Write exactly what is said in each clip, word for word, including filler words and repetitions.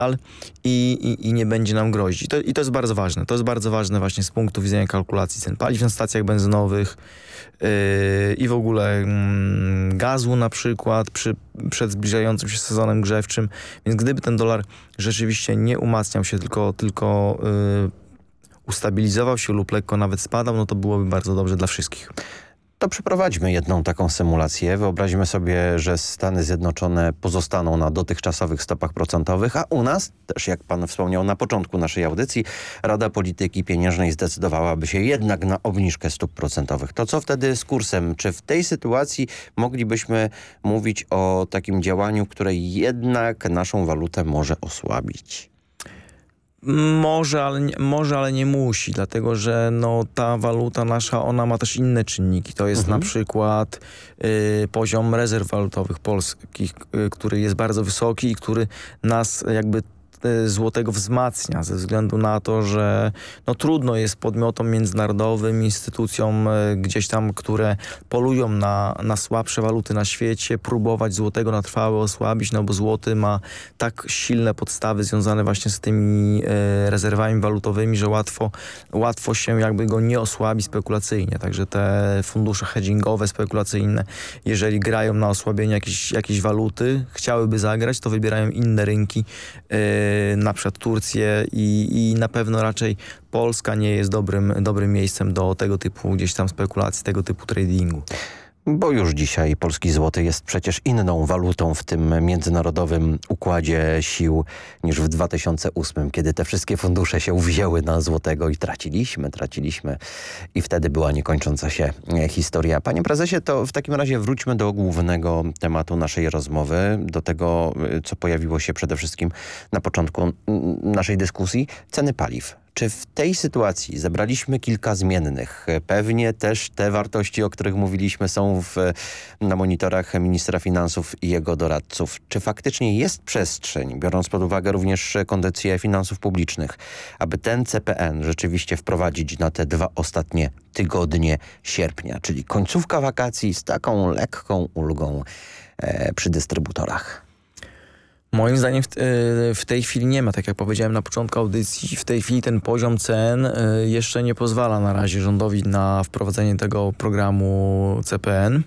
i, i, i nie będzie nam grozić. I to, I to jest bardzo ważne. To jest bardzo ważne właśnie z punktu widzenia kalkulacji cen paliw na stacjach benzynowych yy, i w ogóle yy, gazu na przykład przy, przed zbliżającym się sezonem grzewczym. Więc gdyby ten dolar rzeczywiście nie umacniał się, tylko, tylko yy, ustabilizował się lub lekko nawet spadał, no to byłoby bardzo dobrze dla wszystkich. To przeprowadźmy jedną taką symulację. Wyobraźmy sobie, że Stany Zjednoczone pozostaną na dotychczasowych stopach procentowych, a u nas, też jak pan wspomniał na początku naszej audycji, Rada Polityki Pieniężnej zdecydowałaby się jednak na obniżkę stóp procentowych. To co wtedy z kursem? Czy w tej sytuacji moglibyśmy mówić o takim działaniu, które jednak naszą walutę może osłabić? Może ale, nie, może, ale nie musi, dlatego że no, ta waluta nasza, ona ma też inne czynniki. To jest mhm. na przykład y, poziom rezerw walutowych polskich, y, który jest bardzo wysoki i który nas jakby złotego wzmacnia ze względu na to, że no, trudno jest podmiotom międzynarodowym, instytucjom gdzieś tam, które polują na, na słabsze waluty na świecie, próbować złotego na trwałe osłabić, no bo złoty ma tak silne podstawy związane właśnie z tymi e, rezerwami walutowymi, że łatwo, łatwo się jakby go nie osłabi spekulacyjnie. Także te fundusze hedgingowe, spekulacyjne, jeżeli grają na osłabienie jakiejś, jakiejś waluty, chciałyby zagrać, to wybierają inne rynki, e, na przykład Turcję i, i na pewno raczej Polska nie jest dobrym, dobrym miejscem do tego typu gdzieś tam spekulacji, tego typu tradingu. Bo już dzisiaj polski złoty jest przecież inną walutą w tym międzynarodowym układzie sił niż w dwa tysiące ósmym, kiedy te wszystkie fundusze się uwzięły na złotego i traciliśmy, traciliśmy i wtedy była niekończąca się historia. Panie prezesie, to w takim razie wróćmy do głównego tematu naszej rozmowy, do tego, co pojawiło się przede wszystkim na początku naszej dyskusji, ceny paliw. Czy w tej sytuacji zebraliśmy kilka zmiennych? Pewnie też te wartości, o których mówiliśmy, są w, na monitorach ministra finansów i jego doradców. Czy faktycznie jest przestrzeń, biorąc pod uwagę również kondycję finansów publicznych, aby ten C P N rzeczywiście wprowadzić na te dwa ostatnie tygodnie sierpnia, czyli końcówka wakacji z taką lekką ulgą e, przy dystrybutorach? Moim zdaniem w, w tej chwili nie ma, tak jak powiedziałem na początku audycji, w tej chwili ten poziom cen jeszcze nie pozwala na razie rządowi na wprowadzenie tego programu C P N.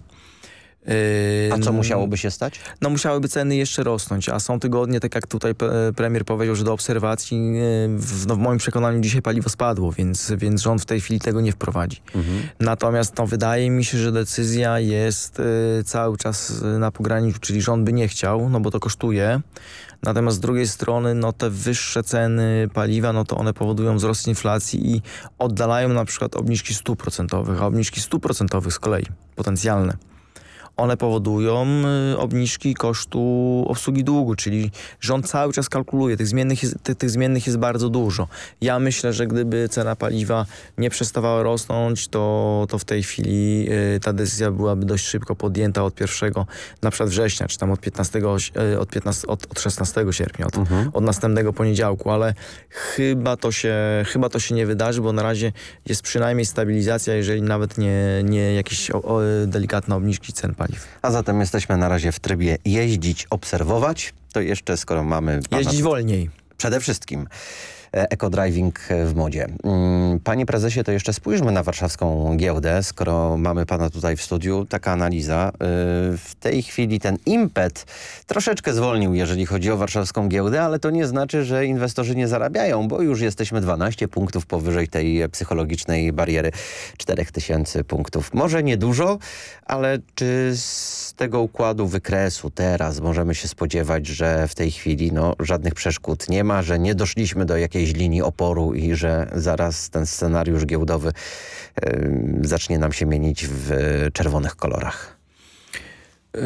A co musiałoby się stać? No musiałyby ceny jeszcze rosnąć, a są tygodnie, tak jak tutaj premier powiedział, że do obserwacji, w, no w moim przekonaniu dzisiaj paliwo spadło, więc, więc rząd w tej chwili tego nie wprowadzi. Mhm. Natomiast no, wydaje mi się, że decyzja jest y, cały czas na pograniczu, czyli rząd by nie chciał, no bo to kosztuje. Natomiast z drugiej strony no te wyższe ceny paliwa, no to one powodują wzrost inflacji i oddalają na przykład obniżki stóp procentowych, a obniżki stóp procentowych z kolei potencjalne. One powodują y, obniżki kosztu obsługi długu, czyli rząd cały czas kalkuluje. Tych zmiennych jest, ty, tych zmiennych jest bardzo dużo. Ja myślę, że gdyby cena paliwa nie przestawała rosnąć, to, to w tej chwili y, ta decyzja byłaby dość szybko podjęta od pierwszego na przykład września, czy tam od piętnastego, y, od, piętnastego, od, od szesnastego sierpnia, od, mhm. od następnego poniedziałku, ale chyba to, się, chyba to się nie wydarzy, bo na razie jest przynajmniej stabilizacja, jeżeli nawet nie, nie jakieś o, o, delikatne obniżki cen paliw. A zatem jesteśmy na razie w trybie jeździć, obserwować. To jeszcze skoro mamy... Jeździć wolniej. Przede wszystkim eco-driving w modzie. Panie prezesie, to jeszcze spójrzmy na warszawską giełdę, skoro mamy pana tutaj w studiu. Taka analiza. W tej chwili ten impet troszeczkę zwolnił, jeżeli chodzi o warszawską giełdę, ale to nie znaczy, że inwestorzy nie zarabiają, bo już jesteśmy dwanaście punktów powyżej tej psychologicznej bariery cztery tysiące punktów. Może niedużo, ale czy z tego układu wykresu teraz możemy się spodziewać, że w tej chwili no, żadnych przeszkód nie ma, że nie doszliśmy do jakiejś linii oporu i że zaraz ten scenariusz giełdowy yy, zacznie nam się mienić w yy, czerwonych kolorach? Yy,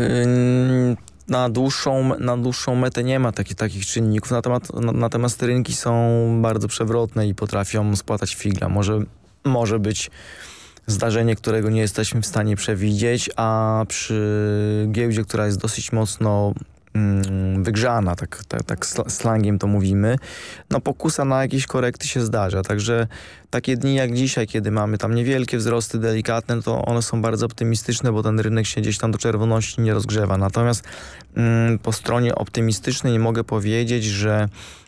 na, dłuższą, na dłuższą metę nie ma takich, takich czynników, natomiast, na, natomiast te rynki są bardzo przewrotne i potrafią spłatać figla. Może, może być zdarzenie, którego nie jesteśmy w stanie przewidzieć, a przy giełdzie, która jest dosyć mocno mm, wygrzana, tak, tak, tak slangiem to mówimy, no pokusa na jakieś korekty się zdarza. Także takie dni jak dzisiaj, kiedy mamy tam niewielkie wzrosty delikatne, to one są bardzo optymistyczne, bo ten rynek się gdzieś tam do czerwoności nie rozgrzewa. Natomiast mm, po stronie optymistycznej nie mogę powiedzieć, że